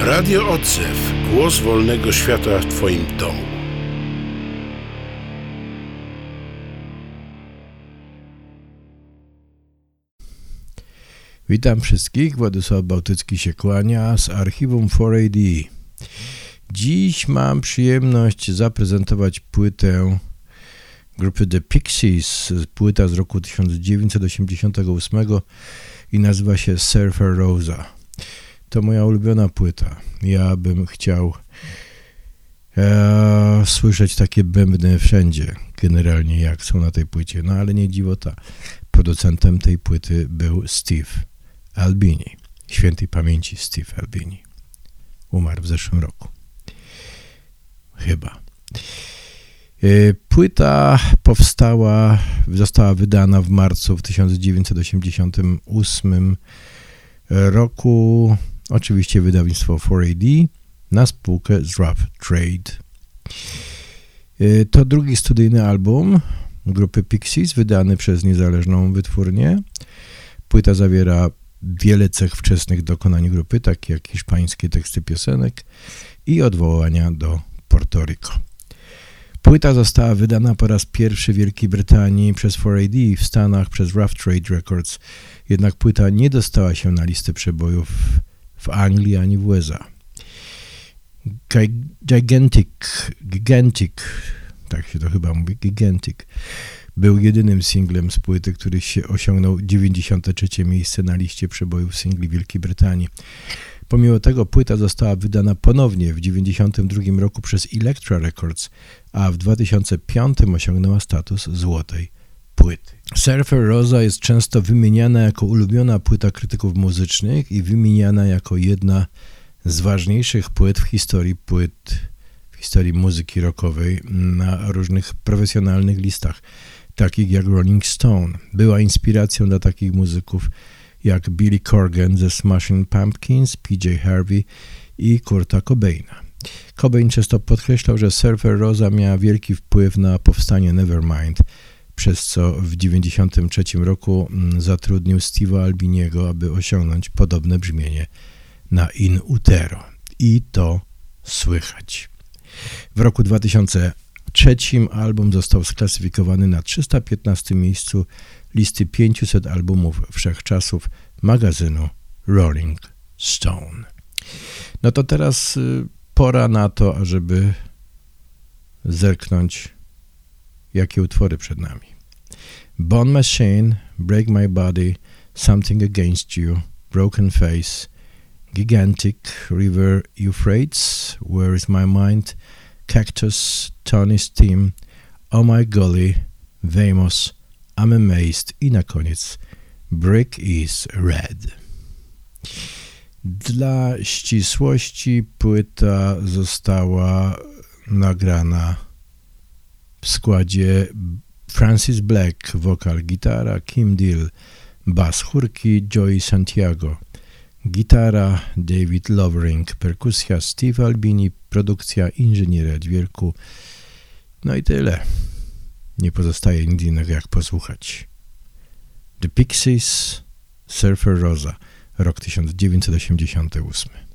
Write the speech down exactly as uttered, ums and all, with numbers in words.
Radio Odzew. Głos wolnego świata w Twoim domu. Witam wszystkich. Władysław Bałtycki się kłania z archiwum cztery A D. Dziś mam przyjemność zaprezentować płytę grupy The Pixies, płyta z roku tysiąc dziewięćset osiemdziesiątego ósmego i nazywa się Surfer Rosa. To moja ulubiona płyta. Ja bym chciał e, słyszeć takie bębny wszędzie, generalnie jak są na tej płycie, no ale nie dziwota. Producentem tej płyty był Steve Albini, świętej pamięci Steve Albini. Umarł w zeszłym roku. Chyba. Płyta powstała, została wydana w marcu w tysiąc dziewięćset osiemdziesiątym ósmym roku, oczywiście wydawnictwo cztery A D, na spółkę z Rough Trade. To drugi studyjny album grupy Pixies, wydany przez niezależną wytwórnię. Płyta zawiera wiele cech wczesnych dokonań grupy, takie jak hiszpańskie teksty piosenek i odwołania do Porto Rico. Płyta została wydana po raz pierwszy w Wielkiej Brytanii przez cztery A D, w Stanach przez Rough Trade Records, jednak płyta nie dostała się na listę przebojów w Anglii ani w U S A. Gigantic, Gigantic, tak się to chyba mówi, Gigantic, był jedynym singlem z płyty, który się osiągnął dziewięćdziesiąte trzecie miejsce na liście przebojów singli Wielkiej Brytanii. Pomimo tego płyta została wydana ponownie w dziewięćdziesiątym drugim roku przez Elektra Records, a w dwa tysiące piątym osiągnęła status złotej płyty. Surfer Rosa jest często wymieniana jako ulubiona płyta krytyków muzycznych i wymieniana jako jedna z ważniejszych płyt w historii płyt, w historii muzyki rockowej na różnych profesjonalnych listach, takich jak Rolling Stone. Była inspiracją dla takich muzyków jak Billy Corgan ze Smashing Pumpkins, P J Harvey i Kurta Cobaina. Cobain często podkreślał, że Surfer Rosa miała wielki wpływ na powstanie Nevermind, przez co w dziewięćdziesiątym trzecim roku zatrudnił Steve'a Albiniego, aby osiągnąć podobne brzmienie na In Utero. I to słychać. W roku dwa tysiące trzecim album został sklasyfikowany na trzysta piętnastym miejscu listy pięciuset albumów wszechczasów magazynu Rolling Stone. No to teraz y, pora na to, ażeby zerknąć, jakie utwory przed nami. Bone Machine, Break My Body, Something Against You, Broken Face, Gigantic, River Euphrates, Where Is My Mind, Cactus, Tony's Team, Oh My Golly, Vamos, I'm Amazed i na koniec Brick is Red. Dla ścisłości płyta została nagrana w składzie Francis Black, wokal, gitara, Kim Deal, bas, chórki, Joey Santiago, gitara, David Lovering, perkusja, Steve Albini, produkcja, inżynieria dźwięku. No i tyle. Nie pozostaje nic innego jak posłuchać. The Pixies, Surfer Rosa, rok tysiąc dziewięćset osiemdziesiąty ósmy.